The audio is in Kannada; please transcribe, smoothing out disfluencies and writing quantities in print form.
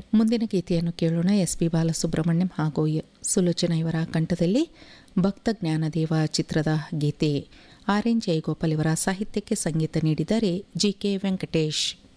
ಮುಂದಿನ ಗೀತೆಯನ್ನು ಕೇಳೋಣ. ಎಸ್ ಪಿ ಬಾಲಸುಬ್ರಹ್ಮಣ್ಯಂ ಹಾಗೂ ಸುಲೋಚನಾ ಇವರ ಕಂಠದಲ್ಲಿ ಭಕ್ತ ಜ್ಞಾನದೇವ ಚಿತ್ರದ ಗೀತೆ. ಆರ್ ಎನ್ ಜಯಗೋಪಾಲ್ ಇವರ ಸಾಹಿತ್ಯಕ್ಕೆ ಸಂಗೀತ ನೀಡಿದ್ದಾರೆ ಜಿ ಕೆ ವೆಂಕಟೇಶ್.